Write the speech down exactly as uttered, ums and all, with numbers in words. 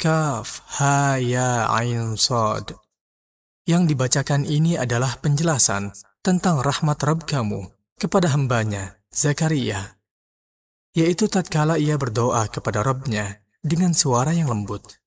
Kaf, Ha, Ya, Ain, Sod. Yang dibacakan ini adalah penjelasan tentang rahmat Rabb kamu kepada hambanya, Zakaria, yaitu tatkala ia berdoa kepada Rabb-Nya dengan suara yang lembut.